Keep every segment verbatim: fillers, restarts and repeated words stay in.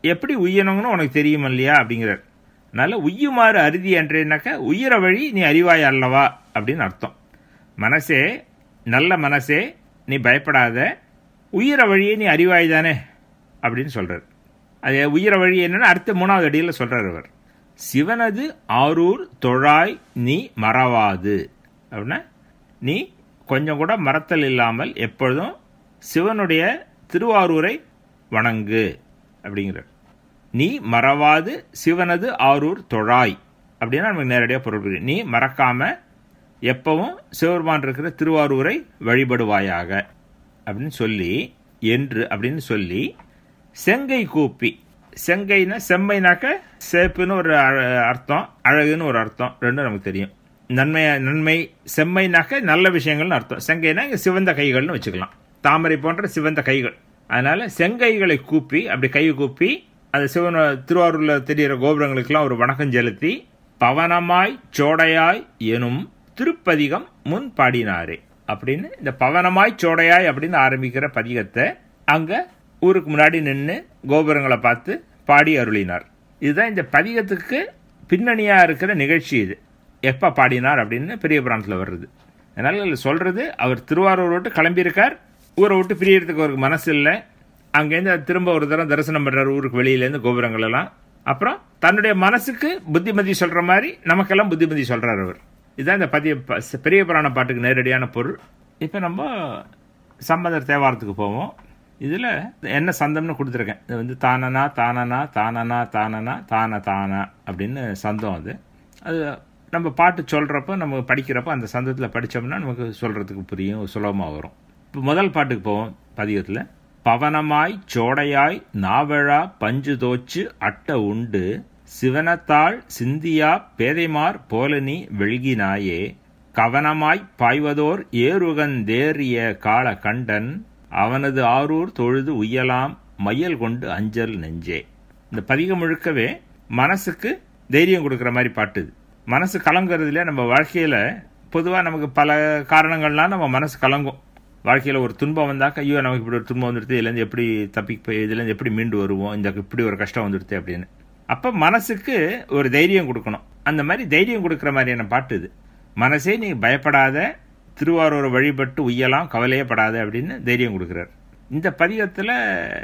எப்படி உய்யணும்னு உனக்கு தெரியும் இல்லையா அப்படிங்கிறார். அதனால உய்யுமாறு அறுதி என்றேனாக்க உயிர வழி நீ அறிவாய் அல்லவா அப்படின்னு அர்த்தம். மனசே, நல்ல மனசே, நீ பயப்படாத, உயிர வழியே நீ அறிவாய் தானே அப்படின்னு சொல்றார். அது உயிர வழி என்னன்னு அடுத்த மூணாவது அடியில் சொல்றார் அவர். சிவனது ஆரூர் தொழாய் நீ மறவாது அப்படின்னா நீ கொஞ்சம் கூட மறத்தல் இல்லாமல் எப்பொழுதும் சிவனுடைய திருவாரூரை வணங்கு அப்படிங்கிறார். நீ மறவாது சிவனது ஆரூர் தொழாய் அப்படின்னா நமக்கு நேரடியாக பொருள். நீ மறக்காம எப்பவும் சிவபெருமான் இருக்கிற திருவாரூரை வழிபடுவாயாக அப்படின்னு சொல்லி என்று அப்படின்னு சொல்லி செங்கை கூப்பி, செங்கைனா செம்மைனாக்க சேப்புன்னு ஒரு அர்த்தம், அழகுன்னு ஒரு அர்த்தம், ரெண்டும் நமக்கு தெரியும். நன்மை நன்மை செம்மைனாக்க நல்ல விஷயங்கள்னு அர்த்தம். செங்கைனா இங்கே சிவந்த கைகள்னு வச்சுக்கலாம், தாமரை போன்ற சிவந்த கைகள். அதனால செங்கைகளை கூப்பி அப்படி கை கூப்பி அந்த சிவன் திருவாரூரில் தெரிகிற கோபுரங்களுக்கெல்லாம் ஒரு வணக்கம் செலுத்தி பவனமாய் சோடையாய் எனும் திருப்பதிகம் முன் பாடினாரே அப்படின்னு இந்த பவனமாய் சோடையாய் அப்படின்னு ஆரம்பிக்கிற பதிகத்தை அங்க ஊருக்கு முன்னாடி நின்று கோபுரங்களை பார்த்து பாடி அருளினார். இதுதான் இந்த பதிகத்துக்கு பின்னணியா இருக்கிற நிகழ்ச்சி. இது எப்ப பாடினார் அப்படின்னு பெரிய புராணத்தில் வருது. அதனால சொல்றது, அவர் திருவாரூர் விட்டு கிளம்பியிருக்கார், ஊரை விட்டு பிரியறதுக்கு அவருக்கு மனசு இல்லை. அங்கேருந்து திரும்ப ஒரு தரம் தரிசனம் பண்றாரு ஊருக்கு வெளியிலேருந்து கோபுரங்கள் எல்லாம். அப்புறம் தன்னுடைய மனசுக்கு புத்திமதி சொல்ற மாதிரி நமக்கெல்லாம் புத்திமதி சொல்றாரு அவர். இதுதான் இந்த பதிய பெரிய புராண பாட்டுக்கு நேரடியான பொருள். இப்போ நம்ம சம்பந்தர் தேவாரத்துக்கு போவோம். இதில் என்ன சந்தம்னு கொடுத்துருக்கேன். இது வந்து தானனா தானனா தானனா தானனா தான தானா அப்படின்னு சந்தம். அது அது நம்ம பாட்டு சொல்கிறப்ப நம்ம படிக்கிறப்ப அந்த சந்தத்தில் படித்தோம்னா நமக்கு சொல்கிறதுக்கு புரியும், சுலபமாக வரும். இப்போ முதல் பாட்டுக்கு போவோம் பதிகத்தில். பவனமாய் சோடையாய் நாவழா பஞ்சு தோச்சு அட்ட உண்டு சிவனத்தாள் சிந்தியா பேதைமார் போலனி வெள்கினாயே கவனமாய் பாய்வதோர் ஏறுகந்தேறிய கால கண்டன் அவனது ஆரூர் தொழுது உய்யலாம் மையல் கொண்டு அஞ்சல் நெஞ்சே. இந்த பதிகம் முழுக்கவே மனசுக்கு தைரியம் கொடுக்குற மாதிரி பாட்டுது. மனசு கலங்குறதுல நம்ம வாழ்க்கையில் பொதுவாக நமக்கு பல காரணங்கள்லாம் நம்ம மனசு கலங்கும். வாழ்க்கையில் ஒரு துன்பம் வந்தாக்க ஐயோ நமக்கு இப்படி ஒரு துன்பம் வந்துடுது, இதுலேருந்து எப்படி தப்பி இதுலேருந்து எப்படி மீண்டு வருவோம், இந்த இப்படி ஒரு கஷ்டம் வந்துடுது அப்படின்னு. அப்போ மனசுக்கு ஒரு தைரியம் கொடுக்கணும். அந்த மாதிரி தைரியம் கொடுக்குற மாதிரியான பாட்டு இது. மனசே நீ பயப்படாத, திருவாரூரை வழிபட்டு உய்யலாம், கவலையே படாத அப்படின்னு தைரியம் கொடுக்குறார். இந்த பதிகத்தில்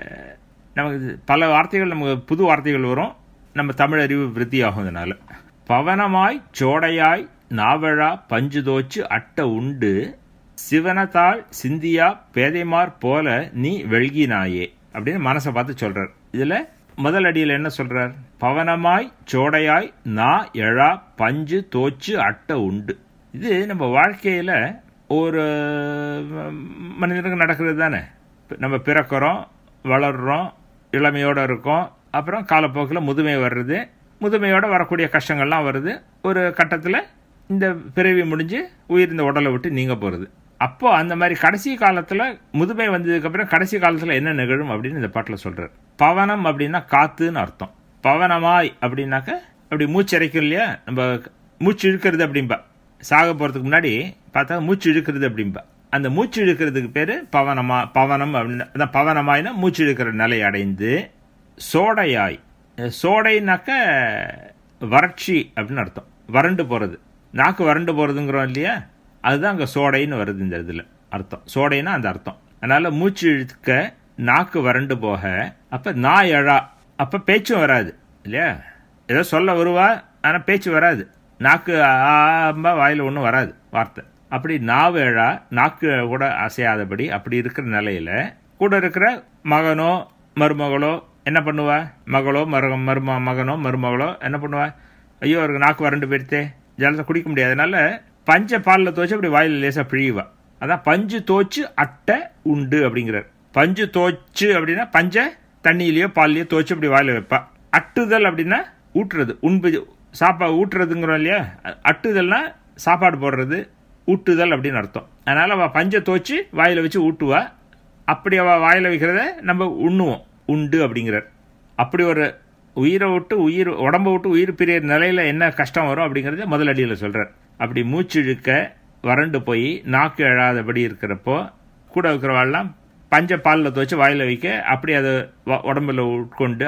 நமக்கு பல வார்த்தைகள், நமக்கு புது வார்த்தைகள் வரும், நம்ம தமிழ் அறிவு விருத்தி ஆகும். அதனால பவனமாய் சோடையாய் நாவழா பஞ்சு தோச்சு அட்ட உண்டு சிவனத்தாள் சிந்தியா பேதைமார் போல நீ வெள்கினாயே அப்படின்னு மனசை பார்த்து சொல்றார். இதுல முதல் அடியில் என்ன சொல்றார்? பவனமாய் சோடையாய் நா எழா பஞ்சு தோச்சு அட்ட உண்டு. இது நம்ம வாழ்க்கையில ஒரு மனிதனுக்கு நடக்கிறது தானே. நம்ம பிறக்கிறோம், வளர்றோம், இளமையோட இருக்கோம், அப்புறம் காலப்போக்கில் முதுமை வர்றது, முதுமையோட வரக்கூடிய கஷ்டங்கள்லாம் வருது. ஒரு கட்டத்தில் இந்த பிறவி முடிஞ்சு உயிர் இந்த உடலை விட்டு நீங்க போறது. அப்போ அந்த மாதிரி கடைசி காலத்துல முதுமை வந்ததுக்கு அப்புறம் கடைசி காலத்துல என்ன நிகழும் அப்படின்னு இந்த பாட்டில் சொல்றாரு. பவனம் அப்படின்னா காத்துன்னு அர்த்தம். பவனமாய் அப்படின்னாக்க அப்படி மூச்சு இறைக்கும் இல்லையா, நம்ம மூச்சு இழுக்கிறது அப்படின்பா. சாக போறதுக்கு முன்னாடி பார்த்தா மூச்சு இழுக்கிறது அப்படின்பா. அந்த மூச்சு இழுக்கிறதுக்கு பேரு பவனமா பவனம் அப்படின்னு. பவனமாய்னா மூச்சு இழுக்கிற நிலை அடைந்து சோடையாய், சோடைனாக்க வறட்சி அப்படின்னு அர்த்தம், வறண்டு போறது. நாக்கு வறண்டு போறதுங்கிறோம் இல்லையா, அதுதான் அங்கே சோடைன்னு வருது இந்த இதில் அர்த்தம். சோடைன்னா அந்த அர்த்தம். அதனால மூச்சு இழுக்க நாக்கு வறண்டு போக, அப்ப நா எழா, அப்ப பேச்சும் வராது இல்லையா. ஏதோ சொல்ல வருவா, ஆனால் பேச்சு வராது. நாக்கு ஆம்பா வாயில் ஒன்றும் வராது வார்த்தை. அப்படி நாவு எழா, நாக்கு கூட அசையாதபடி அப்படி இருக்கிற நிலையில கூட இருக்கிற மகனோ மருமகளோ என்ன பண்ணுவா? மகளோ மரு மரும மகனோ மருமகளோ என்ன பண்ணுவா? ஐயோ அவருக்கு நாக்கு வறண்டு போயிடுத்தே, ஜலத்தை குடிக்க முடியாது, அதனால பஞ்ச பாலில் தோச்சு அப்படி வாயில் லேசா பிழிவா. அதான் பஞ்சு தோச்சு அட்டை உண்டு அப்படிங்கிறார். பஞ்சு தோச்சு அப்படின்னா பஞ்ச தண்ணியிலயோ பால்லையோ தோச்சு அப்படி வாயில வைப்பா. அட்டுதல் அப்படின்னா ஊட்டுறது, உண்பு சாப்பா ஊட்டுறதுங்கிறோம் இல்லையா. அட்டுதல்னா சாப்பாடு போடுறது, ஊட்டுதல் அப்படின்னு அர்த்தம். அதனால அவ பஞ்ச தோச்சு வாயில வச்சு ஊட்டுவா. அப்படி அவ வாயில வைக்கிறத நம்ம உண்ணுவோம், உண்டு அப்படிங்கிறார். அப்படி ஒரு உயிரை விட்டு உயிர் உடம்பை விட்டு உயிர் பிரிய நிலையில என்ன கஷ்டம் வரும் அப்படிங்கறத முதல் அடியில் சொல்றார். அப்படி மூச்சு இழுக்க வறண்டு போய் நாக்கு எழாதபடி இருக்கிறப்போ கூட இருக்கிறவாள்லாம் பஞ்ச பாலில் துவச்சு வாயில வைக்க அப்படி அதை உடம்புல உட்கொண்டு